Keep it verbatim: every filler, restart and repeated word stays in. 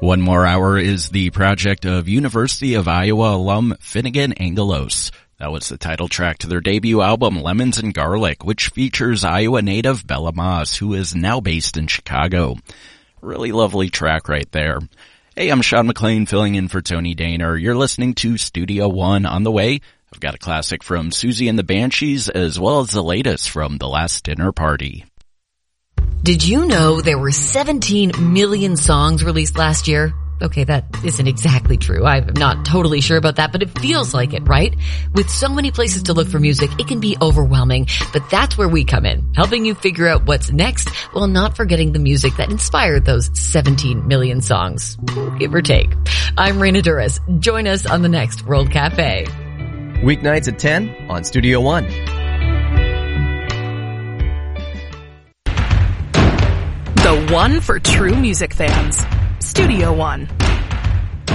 One More Hour is the project of University of Iowa alum Finnegan Angelos. That was the title track to their debut album, Lemons and Garlic, which features Iowa native Bella Moss, who is now based in Chicago. Really lovely track right there. Hey, I'm Sean McLean filling in for Tony Daner. You're listening to Studio One. On the way, I've got a classic from Susie and the Banshees, as well as the latest from The Last Dinner Party. Did you know there were seventeen million songs released last year? Okay, that isn't exactly true. I'm not totally sure about that, but it feels like it, right? With so many places to look for music, it can be overwhelming. But that's where we come in, helping you figure out what's next while not forgetting the music that inspired those seventeen million songs, give or take. I'm Raina Duras. Join us on the next World Cafe. Weeknights at ten on Studio One. The one for true music fans. Studio One.